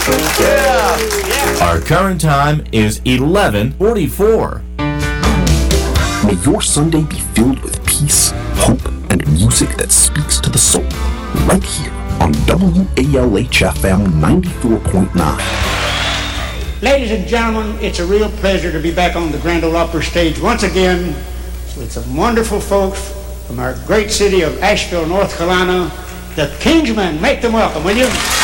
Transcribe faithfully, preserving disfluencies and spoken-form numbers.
Yeah. Yeah. Our current time is eleven forty-four. May your Sunday be filled with peace, hope, and music that speaks to the soul. Right here on W A L H F M ninety-four point nine. Ladies and gentlemen, it's a real pleasure to be back on the Grand Ole Opry stage once again with some wonderful folks from our great city of Asheville, North Carolina, the Kingsmen. Make them welcome, will you?